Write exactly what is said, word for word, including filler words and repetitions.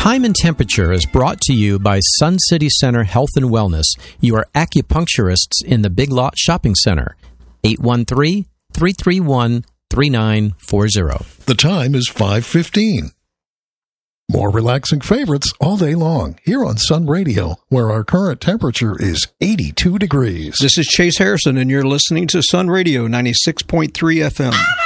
Time and Temperature is brought to you by Sun City Center Health and Wellness, your acupuncturists in the Big Lot Shopping Center. eight one three, three three one, three nine four zero. The time is five fifteen. More relaxing favorites all day long here on Sun Radio, where our current temperature is eighty-two degrees. This is Chase Harrison, and you're listening to Sun Radio ninety-six point three F M.